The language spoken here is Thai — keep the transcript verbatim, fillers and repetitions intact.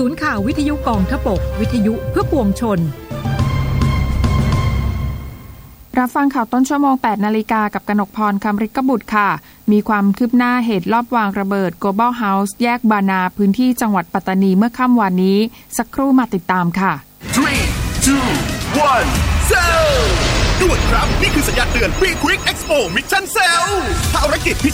ศูนย์ข่าววิทยุกองทพบกวิทยุเพื่อปวงชนรับฟังข่าวต้นชั่วโมง แปดนาฬิกา กับกนกพร คำฤทธิ์บุตรค่ะมีความคืบหน้าเหตุลอบวางระเบิด Global House แยกบานาพื้นที่จังหวัดปัตตานีเมื่อค่ำวานนี้สักครู่มาติดตามค่ะสาม สอง หนึ่ง Sail ด่วนครับนี่คือสัญญาณเตือน Be Quick Expo Mission Sail ภารกิจ